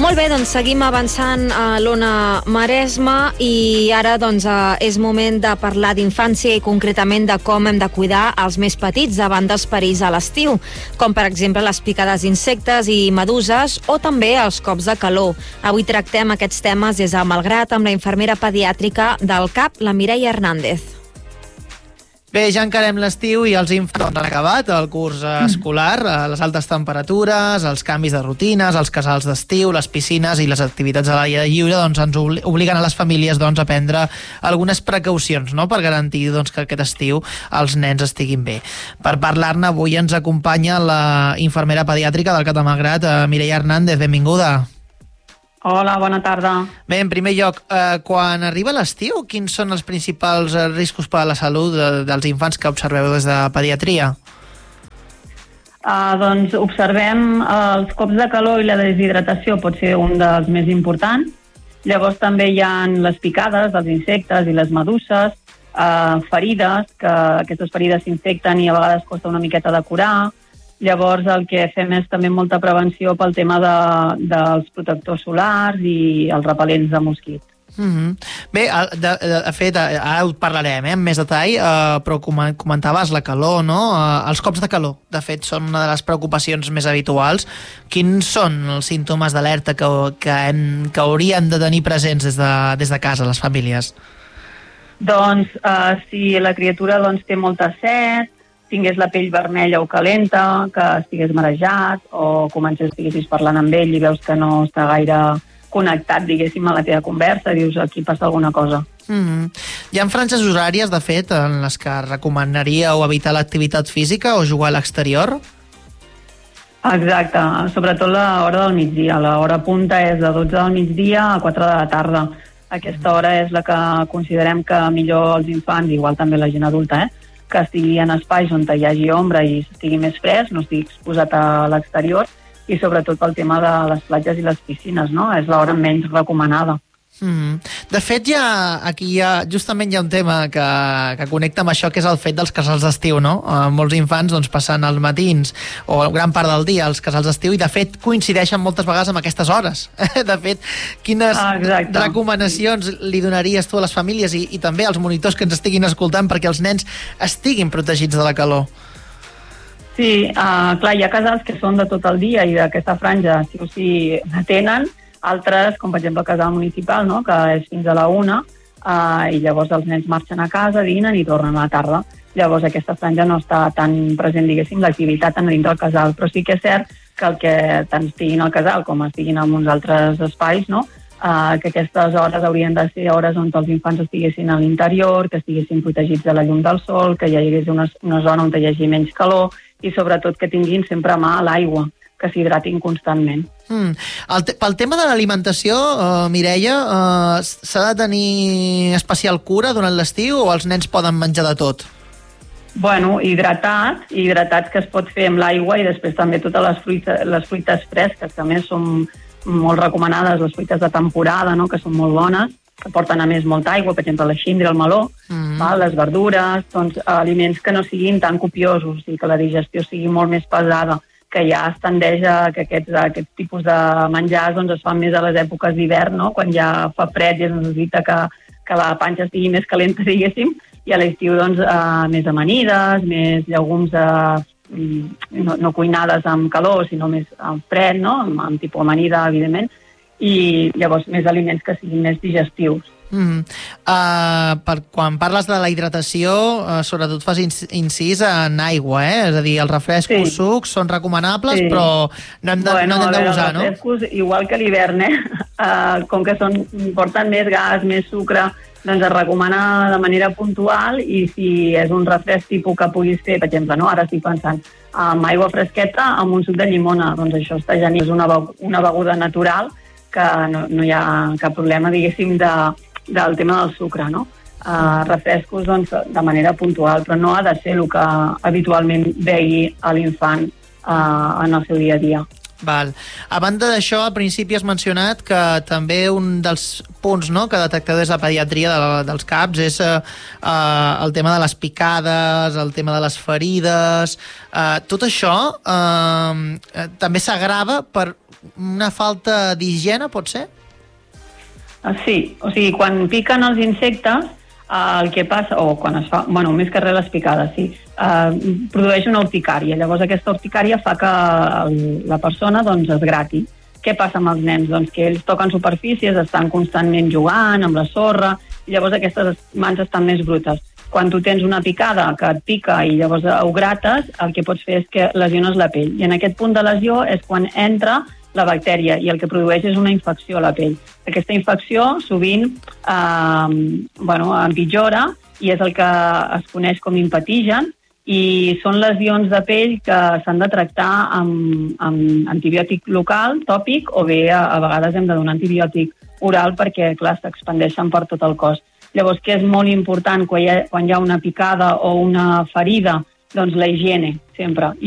Molt bé, doncs seguim avançant a l'Ona Maresme i ara doncs, és moment de parlar d'infància i concretament de com hem de cuidar els més petits davant dels perills a l'estiu, com per exemple les picades d'insectes i meduses o també els cops de calor. Avui tractem aquests temes des de Malgrat amb la infermera pediàtrica del CAP, la Mireia Hernández. Bé, ja encarem l'estiu i els infants han acabat el curs escolar, les altes temperatures, els canvis de rutines, els casals d'estiu, les piscines i les activitats a l'aire lliure doncs, ens obliguen a les famílies doncs, a prendre algunes precaucions, no?, per garantir doncs, que aquest estiu els nens estiguin bé. Per parlar-ne avui ens acompanya la infermera pediàtrica del CAP de Malgrat, Mireia Hernández. Benvinguda. Hola, bona tarda. Bé, en primer lloc, quan arriba l'estiu, quins són els principals riscos per a la salut dels infants que observeu des de pediatria? Doncs observem els cops de calor i la deshidratació pot ser un dels més importants. Llavors també hi ha les picades dels insectes i les meduses, ferides, que aquestes ferides s'infecten i a vegades costa una miqueta de curar. Llavors el que fem és també molta prevenció pel tema dels protectors solars i els repel·lents de mosquit. Bé, de fet, ara ho parlarem amb més detall, però comentaves la calor, no? Els cops de calor, de fet, són una de les preocupacions més habituals. Quins són els símptomes d'alerta que haurien de tenir presents des de casa, les famílies? Doncs si la criatura té molta set, tingués la pell vermella o calenta, que estigués marejat o estiguessis parlant amb ell i veus que no està gaire connectat, diguéssim, a la teva conversa, dius, aquí passa alguna cosa. Hi ha franges horàries, de fet, en les que recomanaríeu evitar l'activitat física o jugar a l'exterior? Exacte, sobretot l'hora del migdia. L'hora punta és de 12 del migdia a 4 de la tarda. Aquesta hora és la que considerem que millor els infants, igual també la gent adulta, que estigui en espais on hi hagi ombra i estigui més fresc, no estigui exposat a l'exterior, i sobretot pel tema de les platges i les piscines, no? És l'hora menys recomanada. De fet, justament hi ha un tema que connecta amb això, que és el fet dels casals d'estiu, no? Molts infants passen els matins o gran part del dia als casals d'estiu i de fet coincideixen moltes vegades amb aquestes hores. De fet, quines recomanacions li donaries tu a les famílies i també als monitors que ens estiguin escoltant perquè els nens estiguin protegits de la calor? Sí, clar, hi ha casals que són de tot el dia i d'aquesta franja sí o sí tenen. Altres, com per exemple el casal municipal, no?, que és fins a la 1, i llavors els nens marxen a casa, dinen i tornen a la tarda. Llavors aquesta franja no està tan present, diguéssim, l'activitat en dins del casal. Però sí que és cert que el que tant estiguin al casal com estiguin en uns altres espais, no?, que aquestes hores haurien de ser hores on els infants estiguessin a l'interior, que estiguessin protegits de la llum del sol, que hi hagués una zona on hi hagi menys calor i sobretot que tinguin sempre a mà l'aigua, que s'hidratin constantment. Pel tema de l'alimentació, Mireia, s'ha de tenir especial cura durant l'estiu o els nens poden menjar de tot? Bueno, hidratats que es pot fer amb l'aigua i després també totes les fruites fresques, que a més són molt recomanades, les fruites de temporada, no?, que són molt bones, que porten a més molta aigua, per exemple la xíndria, el meló, les verdures, doncs aliments que no siguin tan copiosos i que la digestió sigui molt més pesada, que ja es tendeix a que aquests tipus de menjars es fan més a les èpoques d'hivern, no?, quan ja fa fred i es necessita que la panxa estigui més calenta, diguéssim, i a l'estiu més amanides, més llegums no cuinades amb calor, sinó més amb fred, no?, amb tipus amanida, evidentment, i llavors més aliments que siguin més digestius. Quan parles de la hidratació, sobretot fas incís en aigua, és a dir, els refrescos, sucs són recomanables, però no hem d'usar, no? Els refrescos, igual que l'hivern, com que porten més gas, més sucre, doncs es recomana de manera puntual, i si és un refresc tipus que puguis fer, per exemple, no? Ara estic pensant, amb aigua fresqueta amb un suc de llimona, doncs això està genial, és una beguda natural que no hi ha cap problema, diguéssim, del tema del sucre, no? Refrescos de manera puntual, però no ha de ser el que habitualment vegi a l'infant en el seu dia a dia. Val. A banda d'això, al principi has mencionat que també un dels punts, no?, que detecteu des de pediatria dels CAPs és el tema de les picades, el tema de les ferides. Tot això també s'agrava per una falta d'higiene, pot ser? Sí, o sigui, quan piquen els insectes, el que passa, o quan es fa, bueno, més que res les picades, sí, produeix una urticària. Llavors aquesta urticària fa que la persona doncs, es grati. Què passa amb els nens? Doncs que ells toquen superfícies, estan constantment jugant amb la sorra, i llavors aquestes mans estan més brutes. Quan tu tens una picada que et pica i llavors ho grates, el que pots fer és que lesiones la pell. I en aquest punt de lesió és quan entra la bactèria i el que produeix és una infecció a la pell. Aquesta infecció sovint empitjora i és el que es coneix com impetigen i són lesions de pell que s'han de tractar amb antibiòtic local, tòpic, o bé a vegades hem de donar antibiòtic oral perquè, clar, s'expandeixen per tot el cos. Llavors, que és molt important quan hi ha una picada o una ferida? Doncs la higiene, sempre.